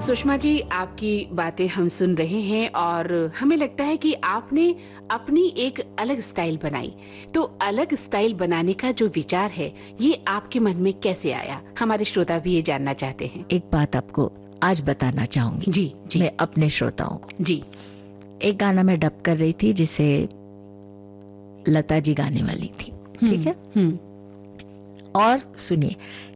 सुषमा जी, आपकी बातें हम सुन रहे हैं और हमें लगता है कि आपने अपनी एक अलग स्टाइल बनाई। तो अलग स्टाइल बनाने का जो विचार है, ये आपके मन में कैसे आया? हमारे श्रोता भी ये जानना चाहते हैं। एक बात आपको आज बताना चाहूंगी जी जी। मैं अपने श्रोताओं को। जी। एक गाना मैं डब कर रही थी जिसे लता जी गाने वाली थी, ठीक है? और सुनिए,